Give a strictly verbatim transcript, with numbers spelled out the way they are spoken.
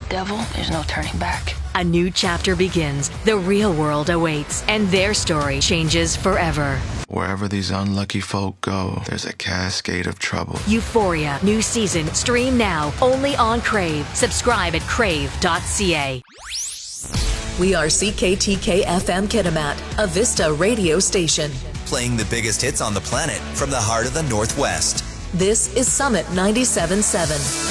devil, there's no turning back. A new chapter begins. The real world awaits, and their story changes forever. Wherever these unlucky folk go, there's a cascade of trouble. Euphoria, new season, stream now, only on Crave. Subscribe at crave dot c a. We are C K T K F M Kitimat, a Vista radio station. Playing the biggest hits on the planet from the heart of the Northwest. This is Summit ninety-seven point seven.